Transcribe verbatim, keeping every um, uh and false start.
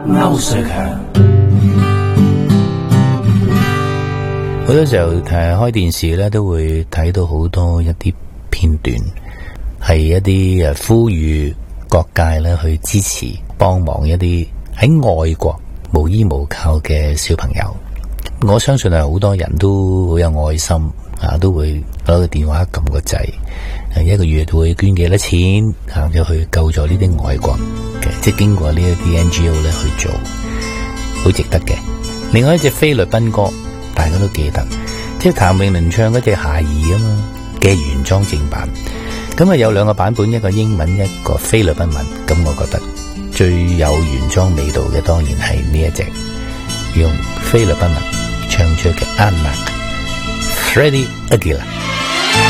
歐瑞強。 好多時候誒開電視咧都會睇到好多一啲片段，係一啲誒呼籲各界咧去支持幫忙一啲喺外國無依無靠嘅小朋友。我相信係好多人都好有愛心啊，都會攞個電話撳個掣，一個月會捐幾多錢啊，就去救助呢啲外國嘅，即係經過呢一啲 N G O 咧去做，好值得嘅。另外一隻菲律賓歌，大家都記得，即係譚詠麟唱嗰隻夏兒啊嘛嘅原裝正版，咁啊有兩個版本，一個英文，一個菲律賓文。咁我覺得最有原裝味道嘅，當然係呢一隻用菲律賓文唱出嘅 Anak Freddie Aguilar。